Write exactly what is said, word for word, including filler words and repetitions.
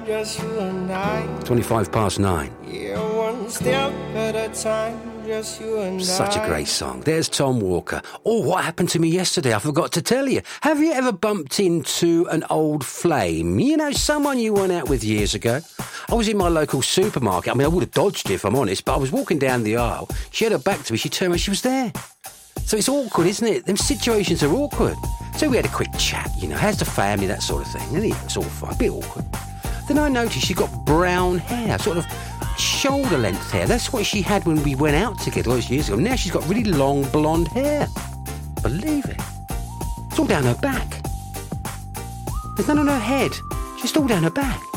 just you and I. twenty-five past nine. Yeah, one step at a time, just you and I. Such a great song. There's Tom Walker. Oh, what happened to me yesterday? I forgot to tell you. Have you ever bumped into an old flame? You know, someone you went out with years ago? I was in my local supermarket. I mean, I would have dodged it if I'm honest, but I was walking down the aisle. She had her back to me. She turned around. She was there. So it's awkward, isn't it? Them situations are awkward. So we had a quick chat, you know, how's the family, that sort of thing. And yeah, it's all fine, a bit awkward. Then I noticed she got brown hair, sort of shoulder-length hair. That's what she had when we went out together all those years ago. Now she's got really long blonde hair. Believe it. It's all down her back. There's none on her head. Just all down her back.